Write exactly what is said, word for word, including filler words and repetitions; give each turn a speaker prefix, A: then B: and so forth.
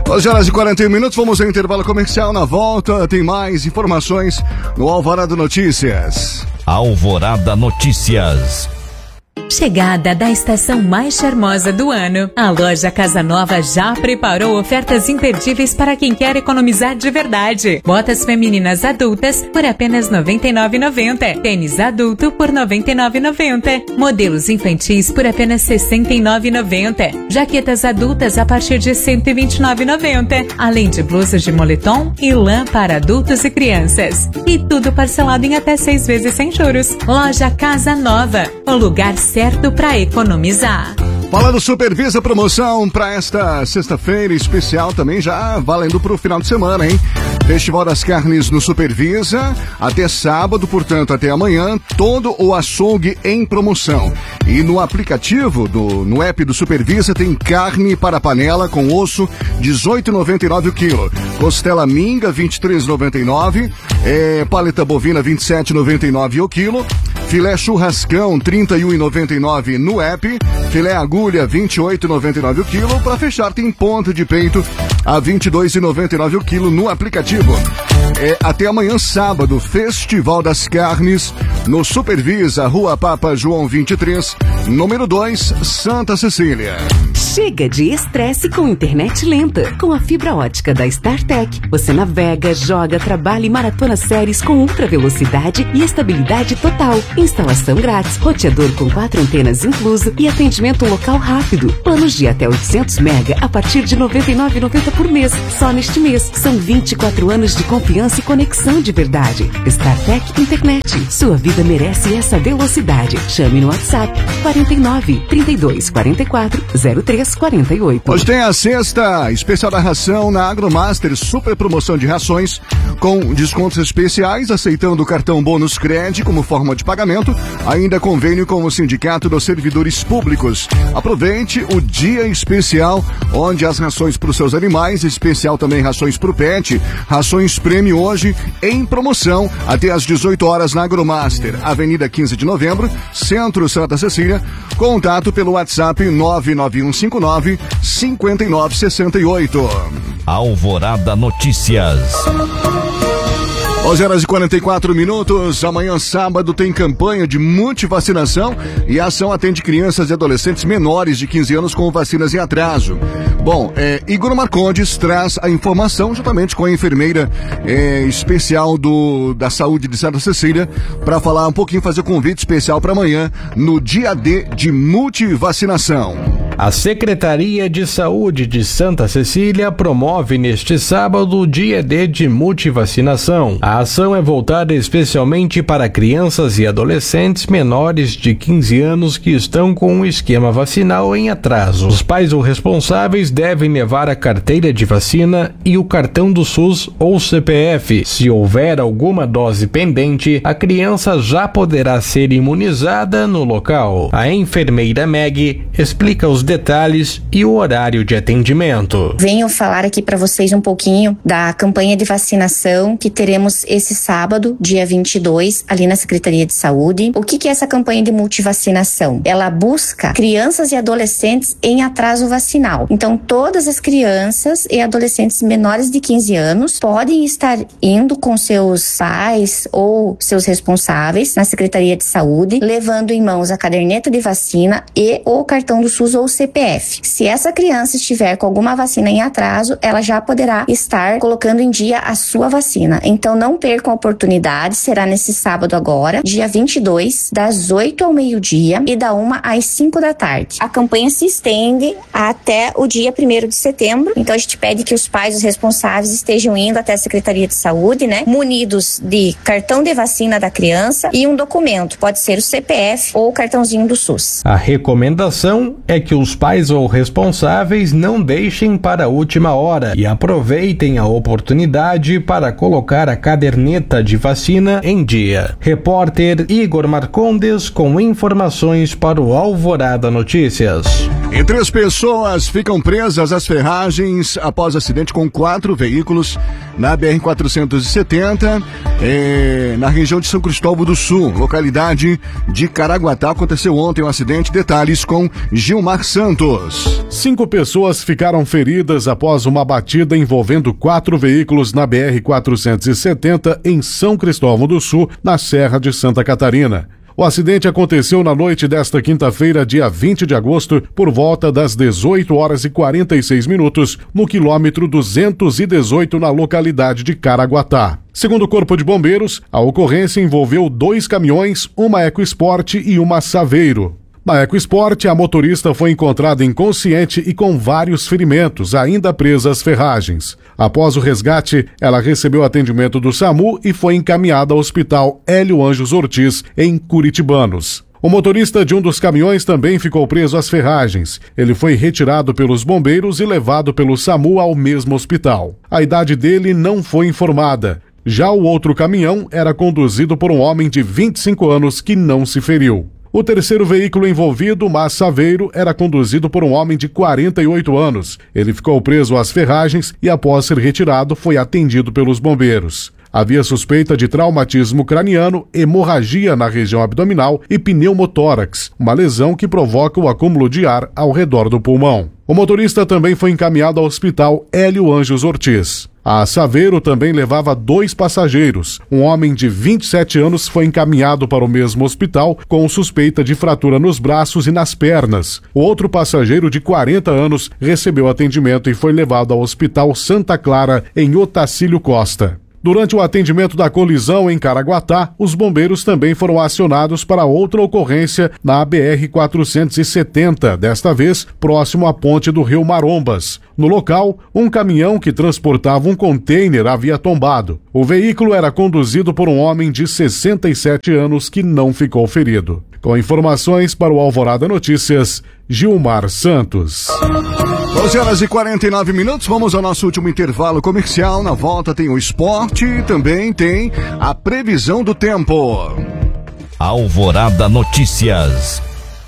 A: onze horas e quarenta e um minutos, vamos ao intervalo comercial. Na volta tem mais informações no Alvorada Notícias.
B: Alvorada Notícias.
C: Chegada da estação mais charmosa do ano, a loja Casa Nova já preparou ofertas imperdíveis para quem quer economizar de verdade. Botas femininas adultas por apenas noventa e nove reais e noventa centavos. Tênis adulto por noventa e nove reais e noventa centavos. Modelos infantis por apenas sessenta e nove reais e noventa centavos. Jaquetas adultas a partir de cento e vinte e nove reais e noventa centavos. Além de blusas de moletom e lã para adultos e crianças. E tudo parcelado em até seis vezes sem juros. Loja Casa Nova, o lugar certo certo para economizar.
A: Falando Supervisa, promoção para esta sexta-feira especial também, já valendo para o final de semana, hein? Festival das Carnes no Supervisa, até sábado, portanto, até amanhã, todo o açougue em promoção. E no aplicativo, do, no app do Supervisa, tem carne para panela com osso, dezoito reais e noventa e nove centavos o quilo. Costela minga, vinte e três reais e noventa e nove centavos. É, paleta bovina, vinte e sete reais e noventa e nove centavos o quilo. Filé churrascão, trinta e um reais e noventa e nove centavos no app. Filé agulha, vinte e oito reais e noventa e nove centavos o quilo. Para fechar, tem ponta de peito a vinte e dois reais e noventa e nove centavos o quilo no aplicativo. É, até amanhã, sábado, Festival das Carnes no Supervisa, Rua Papa João vinte e três, número dois, Santa Cecília.
D: Chega de estresse com internet lenta. Com a fibra ótica da StarTech, você navega, joga, trabalha e maratona séries com ultra velocidade e estabilidade total. Instalação grátis, roteador com quatro antenas incluso e atendimento local rápido. Planos de até oitocentos mega a partir de noventa e nove reais e noventa centavos por mês. Só neste mês. São vinte e quatro anos de confiança e conexão de verdade. StarTech Internet. Sua vida merece essa velocidade. Chame no WhatsApp quarenta e nove, trinta e dois, quarenta e quatro, zero três quarenta e oito.
A: Hoje tem a sexta especial da ração na Agromaster, super promoção de rações com descontos especiais, aceitando o cartão Bônus Cred como forma de pagamento, ainda convênio com o Sindicato dos Servidores Públicos. Aproveite o dia especial, onde as rações para os seus animais, especial também rações para o pet, rações prêmio hoje em promoção até às dezoito horas na Agromaster, Avenida quinze de novembro, Centro Santa Cecília. Contato pelo WhatsApp nove nove um cinco nove, cinco nove seis oito.
B: Alvorada Notícias.
A: onze horas e quarenta e quatro minutos, amanhã sábado tem campanha de multivacinação e a ação atende crianças e adolescentes menores de quinze anos com vacinas em atraso. Bom, é, Igor Marcondes traz a informação juntamente com a enfermeira é, especial do, da saúde de Santa Cecília para falar um pouquinho, fazer convite especial para amanhã no dia D de multivacinação.
E: A Secretaria de Saúde de Santa Cecília promove neste sábado o dia D de multivacinação. A ação é voltada especialmente para crianças e adolescentes menores de quinze anos que estão com um esquema vacinal em atraso. Os pais ou responsáveis devem levar a carteira de vacina e o cartão do SUS ou C P F. Se houver alguma dose pendente, a criança já poderá ser imunizada no local. A enfermeira Meg explica os detalhes e o horário de atendimento.
F: Venho falar aqui para vocês um pouquinho da campanha de vacinação que teremos esse sábado, dia vinte e dois, ali na Secretaria de Saúde. O que que é essa campanha de multivacinação? Ela busca crianças e adolescentes em atraso vacinal. Então, todas as crianças e adolescentes menores de quinze anos podem estar indo com seus pais ou seus responsáveis na Secretaria de Saúde, levando em mãos a caderneta de vacina e o cartão do SUS ou C P F. Se essa criança estiver com alguma vacina em atraso, ela já poderá estar colocando em dia a sua vacina. Então não percam a oportunidade, será nesse sábado agora, dia vinte e dois, das oito ao meio-dia e da uma às cinco da tarde. A campanha se estende até o dia primeiro de setembro, então a gente pede que os pais, os responsáveis, estejam indo até a Secretaria de Saúde, né, munidos de cartão de vacina da criança e um documento, pode ser o C P F ou o cartãozinho do SUS.
E: A recomendação é que os pais ou responsáveis não deixem para a última hora e aproveitem a oportunidade para colocar a caderneta de vacina em dia. Repórter Igor Marcondes com informações para o Alvorada Notícias.
A: E três pessoas ficam presas presas as ferragens após acidente com quatro veículos na B R quatrocentos e setenta, eh, na região de São Cristóvão do Sul, localidade de Caraguatá. Aconteceu ontem um acidente. Detalhes com Gilmar Santos.
G: Cinco pessoas ficaram feridas após uma batida envolvendo quatro veículos na B R quatrocentos e setenta em São Cristóvão do Sul, na Serra de Santa Catarina. O acidente aconteceu na noite desta quinta-feira, dia vinte de agosto, por volta das dezoito horas e quarenta e seis minutos, no quilômetro duzentos e dezoito, na localidade de Caraguatá. Segundo o Corpo de Bombeiros, a ocorrência envolveu dois caminhões, uma EcoSport e uma Saveiro. Na EcoSport, a motorista foi encontrada inconsciente e com vários ferimentos, ainda presa às ferragens. Após o resgate, ela recebeu atendimento do SAMU e foi encaminhada ao Hospital Hélio Anjos Ortiz, em Curitibanos. O motorista de um dos caminhões também ficou preso às ferragens. Ele foi retirado pelos bombeiros e levado pelo SAMU ao mesmo hospital. A idade dele não foi informada. Já o outro caminhão era conduzido por um homem de vinte e cinco anos que não se feriu. O terceiro veículo envolvido, o Saveiro, era conduzido por um homem de quarenta e oito anos. Ele ficou preso às ferragens e, após ser retirado, foi atendido pelos bombeiros. Havia suspeita de traumatismo craniano, hemorragia na região abdominal e pneumotórax, uma lesão que provoca o acúmulo de ar ao redor do pulmão. O motorista também foi encaminhado ao Hospital Hélio Anjos Ortiz. A Saveiro também levava dois passageiros. Um homem de vinte e sete anos foi encaminhado para o mesmo hospital com suspeita de fratura nos braços e nas pernas. O outro passageiro de quarenta anos recebeu atendimento e foi levado ao Hospital Santa Clara, em Otacílio Costa. Durante o atendimento da colisão em Caraguatá, os bombeiros também foram acionados para outra ocorrência na B R quatrocentos e setenta, desta vez próximo à ponte do Rio Marombas. No local, um caminhão que transportava um container havia tombado. O veículo era conduzido por um homem de sessenta e sete anos que não ficou ferido. Com informações para o Alvorada Notícias, Gilmar Santos.
A: doze horas e quarenta e nove minutos, vamos ao nosso último intervalo comercial. Na volta tem o esporte e também tem a previsão do tempo.
B: Alvorada Notícias.